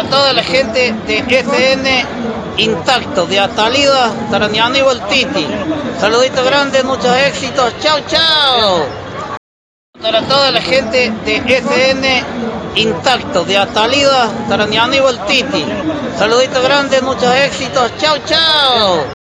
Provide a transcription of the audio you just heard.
Para toda la gente de FN Intacto, de Atalida, para mi amigo el Titi. Saluditos grandes, muchos éxitos. Chau, chau. Para toda la gente de FN Intacto, de Atalida, para mi amigo el Titi. Saluditos grandes, muchos éxitos. Chau, chau.